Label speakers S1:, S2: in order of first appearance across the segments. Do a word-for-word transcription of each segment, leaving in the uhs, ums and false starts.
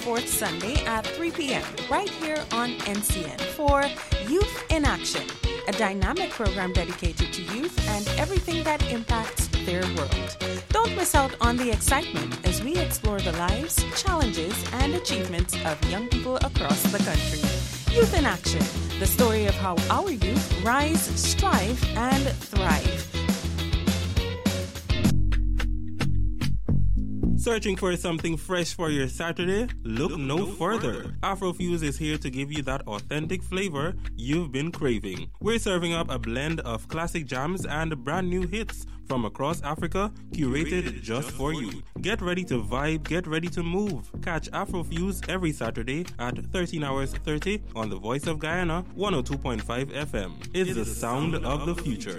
S1: fourth Sunday at three p.m. right here on N C N for Youth in Action, a dynamic program dedicated to youth and everything that impacts their world. Don't miss out on the excitement as we explore the lives, challenges, and achievements of young people across the country. Youth in Action, the story of how our youth rise, strive, and thrive.
S2: Searching for something fresh for your Saturday? Look no further. Afrofuse is here to give you that authentic flavor you've been craving. We're serving up a blend of classic jams and brand new hits from across Africa, curated just for you. Get ready to vibe, get ready to move. Catch Afrofuse every Saturday at thirteen hours thirty on the Voice of Guyana, one oh two point five F M. It's the sound of the future.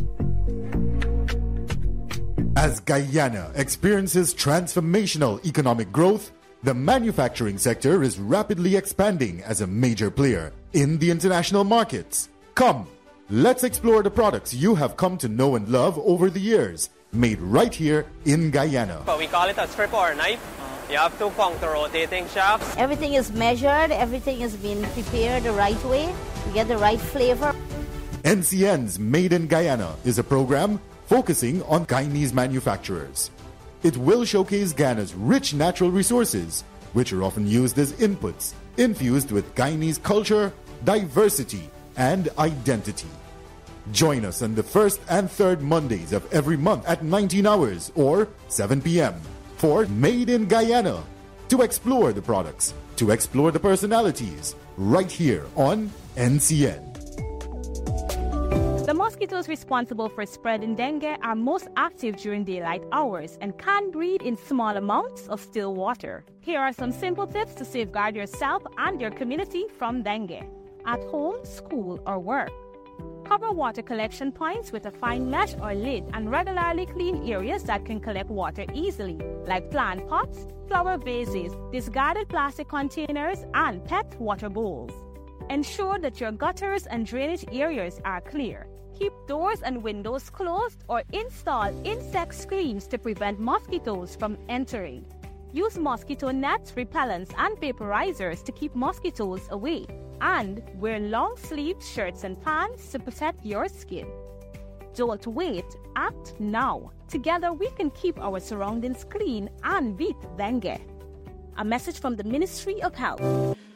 S3: As Guyana experiences transformational economic growth, the manufacturing sector is rapidly expanding as a major player in the international markets. Come, let's explore the products you have come to know and love over the years, made right here in Guyana.
S4: But we call it a strip or a knife. You have two counter-rotating shafts.
S5: Everything is measured, everything is being prepared the right way to get the right flavor.
S3: N C N's Made in Guyana is a program focusing on Guyanese manufacturers. It will showcase Guyana's rich natural resources, which are often used as inputs, infused with Guyanese culture, diversity, and identity. Join us on the first and third Mondays of every month at nineteen hours or seven p.m. for Made in Guyana, to explore the products, to explore the personalities, right here on N C N.
S6: The mosquitoes responsible for spreading dengue are most active during daylight hours and can breed in small amounts of still water. Here are some simple tips to safeguard yourself and your community from dengue. At home, school, or work. Cover water collection points with a fine mesh or lid and regularly clean areas that can collect water easily, like plant pots, flower vases, discarded plastic containers, and pet water bowls. Ensure that your gutters and drainage areas are clear. Keep doors and windows closed or install insect screens to prevent mosquitoes from entering. Use mosquito nets, repellents, and vaporizers to keep mosquitoes away. And wear long-sleeved shirts and pants to protect your skin. Don't wait, act now. Together we can keep our surroundings clean and beat dengue. A message from the Ministry of Health.